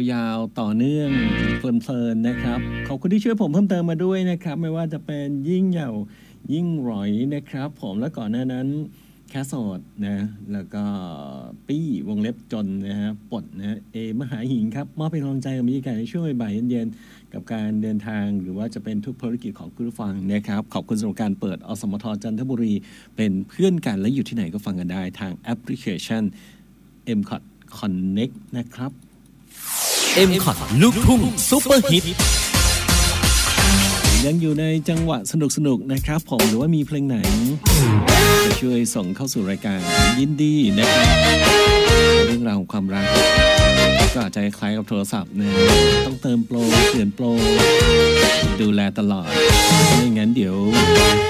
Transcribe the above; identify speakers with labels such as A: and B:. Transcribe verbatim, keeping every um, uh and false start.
A: ยาวๆต่อเนื่องเพลินๆนะครับขอบคุณที่ช่วยผมเพิ่มเติมมาด้วยนะครับไม่ว่าจะเป็นยิ่งเหย่ายิ่งหรอยนะครับผมและก่อนหน้านั้นแคสโสดนะแล้วก็ปี้วงเล็บจนนะฮะปลดนะเอมหาหิงครับมอบเป็นกำลังใจกับบรรยากาศในช่วงบ่ายเย็นๆกับการเดินทางหรือว่าจะเป็นทุกภารกิจของคุณผู้ฟังนะครับขอบคุณสำหรับการเปิดอสมทจันทบุรีเป็นเพื่อนกันและอยู่ที่ไหนก็ฟังกันได้ทางแอปพลิเคชัน เอ็ม คอท Connect นะครับ
B: เอ็ม คอท ลูกทุ่งซุปเปอร์ฮิต
A: ยังอยู่ในจังหวะสนุกๆนะครับผมหรือว่ามีเพลงไหนจะช่วยส่งเข้าสู่รายการยินดีนะครับเรื่องราวของความรักก็อาจจะคล้ายกับโทรศัพท์นะต้องเติมโปรเปลี่ยนโปรดูแลตลอดไม่งั้นเดี๋ยว